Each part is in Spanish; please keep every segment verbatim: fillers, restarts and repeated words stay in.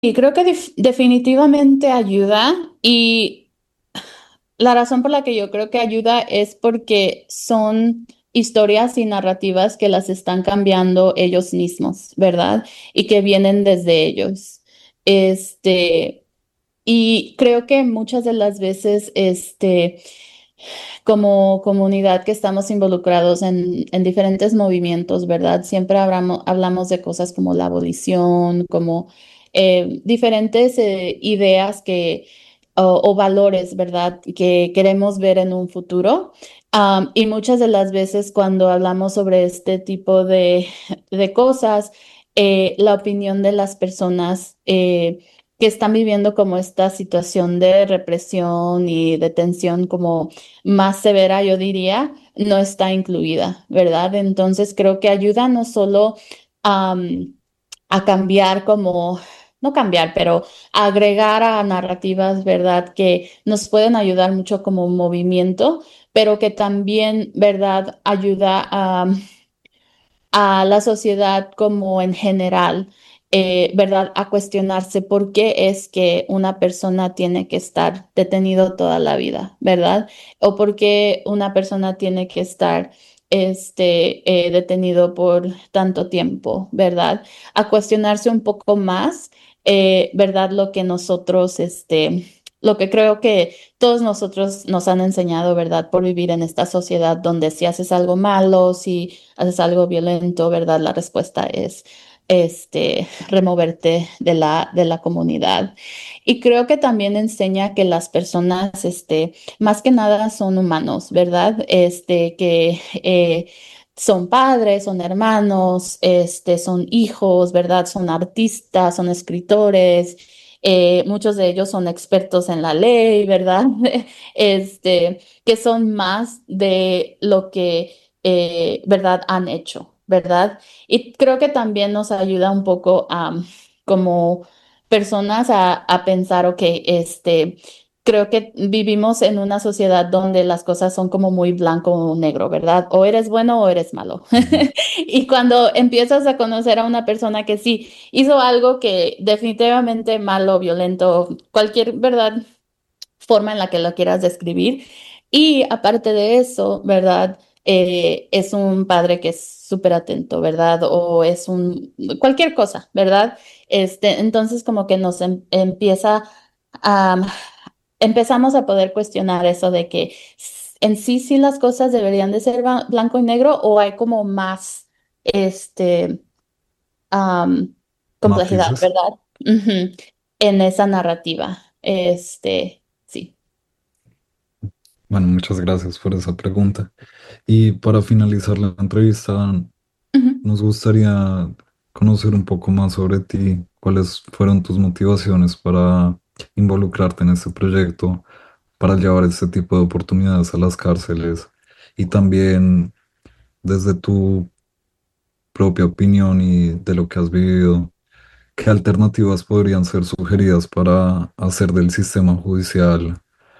Y creo que def- definitivamente ayuda y la razón por la que yo creo que ayuda es porque son historias y narrativas que las están cambiando ellos mismos, ¿verdad? Y que vienen desde ellos. Este, y creo que muchas de las veces, este, como comunidad que estamos involucrados en, en diferentes movimientos, ¿verdad? Siempre hablamos, hablamos de cosas como la abolición, como eh, diferentes eh, ideas que, o, o valores, ¿verdad? Que queremos ver en un futuro. Am, y muchas de las veces cuando hablamos sobre este tipo de, de cosas, eh, la opinión de las personas eh, que están viviendo como esta situación de represión y de tensión como más severa, yo diría, no está incluida, ¿verdad? Entonces creo que ayuda no solo am, a cambiar como, no cambiar, pero a agregar a narrativas, ¿verdad? Que nos pueden ayudar mucho como movimiento, pero que también, ¿verdad? Ayuda a a la sociedad como en general, eh, ¿verdad? A cuestionarse por qué es que una persona tiene que estar detenido toda la vida, ¿verdad? O por qué una persona tiene que estar este, eh, detenido por tanto tiempo, ¿verdad? A cuestionarse un poco más, eh, ¿verdad? Lo que nosotros, este, lo que creo que todos nosotros nos han enseñado, ¿verdad? Por vivir en esta sociedad donde si haces algo malo, si haces algo violento, ¿verdad? La respuesta es este, removerte de la, de la comunidad. Y creo que también enseña que las personas, este, más que nada son humanos, ¿verdad? Este, que eh, son padres, son hermanos, este, son hijos, ¿verdad? Son artistas, son escritores. Eh, muchos de ellos son expertos en la ley, ¿verdad? Este, que son más de lo que eh, ¿verdad? Han hecho, ¿verdad? Y creo que también nos ayuda un poco a, como personas a, a pensar, ok, este, creo que vivimos en una sociedad donde las cosas son como muy blanco o negro, ¿verdad? O eres bueno o eres malo. Ujú. Y cuando empiezas a conocer a una persona que sí hizo algo que definitivamente malo, violento, cualquier, ¿verdad? Forma en la que lo quieras describir. Y aparte de eso, ¿verdad? Eh, es un padre que es súper atento, ¿verdad? O es un, cualquier cosa, ¿verdad? Este, entonces como que nos em- empieza a, empezamos a poder cuestionar eso de que s- en sí, sí las cosas deberían de ser ba- blanco y negro o hay como más, este, am, complejidad, Matices. ¿verdad? Ujú. En esa narrativa. Este, sí. Bueno, muchas gracias por esa pregunta. Y para finalizar la entrevista, Ujú. nos gustaría conocer un poco más sobre ti. ¿Cuáles fueron tus motivaciones para involucrarte en este proyecto, para llevar este tipo de oportunidades a las cárceles? Y también desde tu propia opinión y de lo que has vivido, ¿qué alternativas podrían ser sugeridas para hacer del sistema judicial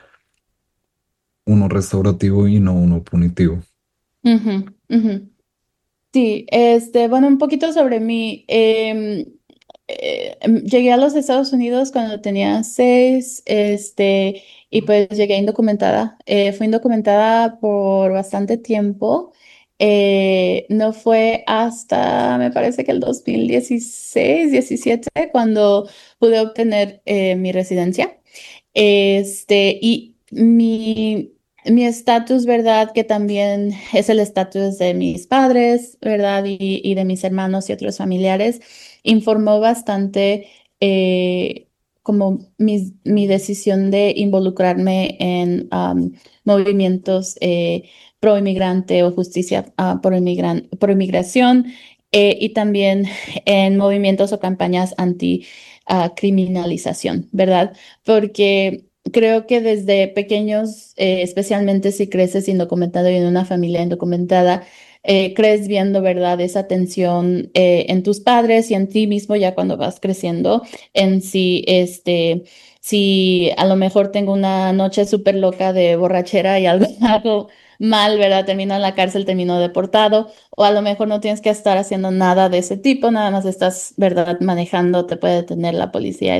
uno restaurativo y no uno punitivo? Ujú, ujú. Sí, este, bueno, un poquito sobre mí. Em, eh, em, llegué a los Estados Unidos cuando tenía seis, este, y pues llegué indocumentada. Eh, fui indocumentada por bastante tiempo. Eh, no fue hasta, me parece que el dos mil dieciséis, diecisiete, cuando pude obtener eh, mi residencia. Este, y mi, mi estatus, ¿verdad? Que también es el estatus de mis padres, ¿verdad? Y, y de mis hermanos y otros familiares, informó bastante eh, como mi, mi decisión de involucrarme en um, movimientos eh, pro inmigrante o justicia ah, por inmigran- por inmigración eh, y también en movimientos o campañas anti ah, criminalización, ¿verdad? Porque creo que desde pequeños, eh, especialmente si creces indocumentado y en una familia indocumentada, eh, crees viendo, ¿verdad?, esa tensión eh, en tus padres y en ti mismo ya cuando vas creciendo, en si, este, si a lo mejor tengo una noche súper loca de borrachera y algo, algo mal, ¿verdad? Terminó en la cárcel, terminó deportado, o a lo mejor no tienes que estar haciendo nada de ese tipo, nada más estás, ¿verdad? Manejando, te puede detener la policía